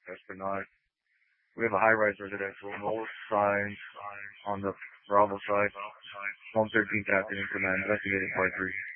Esplanade. We have a high-rise residential, no signs on the Bravo side. 113 Captain in command, investigating part 3.